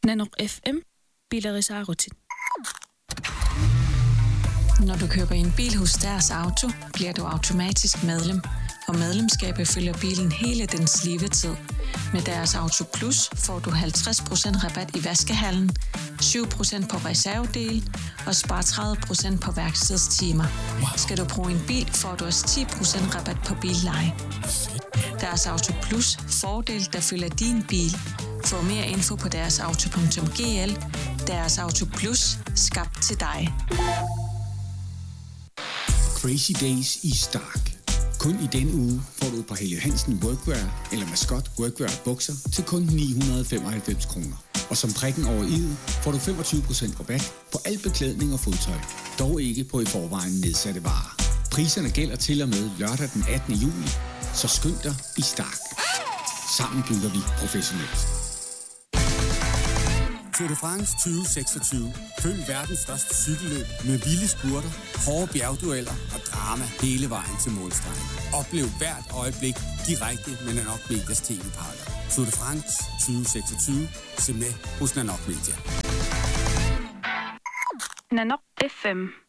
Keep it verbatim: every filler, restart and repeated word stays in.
Nanok F M, Biler Rutin. Når du køber en bil hos Deres Auto, bliver du automatisk medlem, og medlemskabet følger bilen hele dens levetid. Med Deres Auto Plus får du halvtreds procent rabat i vaskehallen, syv procent på reservedele og spar tredive procent på værkstedstimer. Wow. Skal du bruge en bil, får du også ti procent rabat på billeje. Deres Auto Plus, fordel der følger din bil. Få mere info på deres auto punktum g l. Deres Auto Plus, skabt til dig. Crazy Days i Stark. Kun i denne uge får du på Helge Hansen Workwear eller Mascot Workwear bukser til kun ni hundrede femoghalvfems kroner. Og som prikken over i'et får du femogtyve procent rabat på al beklædning og fodtøj. Dog ikke på i forvejen nedsatte varer. Priserne gælder til og med lørdag den attende juli, så skynd dig i Stark. Sammen bygger vi professionelt. Tour de France tyve seksogtyve. Følg verdens største cykelløb med vilde spurter, hårde bjergdueller og drama hele vejen til målstregen. Oplev hvert øjeblik direkte med Nanok Medias T V-pakker. Tour de France tyve seksogtyve. Se med hos Nanok Media. Nanok F M.